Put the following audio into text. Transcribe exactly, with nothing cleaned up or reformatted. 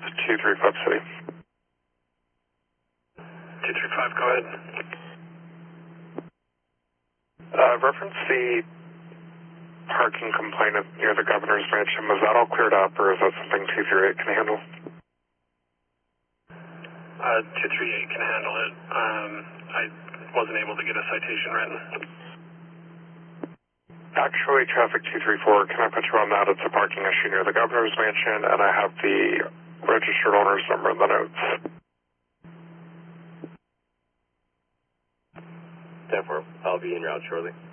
two three five City. two three five, go ahead. Uh, reference the parking complaint near the governor's mansion. Was that all cleared up, or is that something two three eight can handle? Uh, two three eight can handle it. Um, I wasn't able to get a citation written. Actually, traffic two three four, can I put you on that? It's a parking issue near the governor's mansion, and I have the registered owner's number in the notes. ten four, I'll be en route shortly.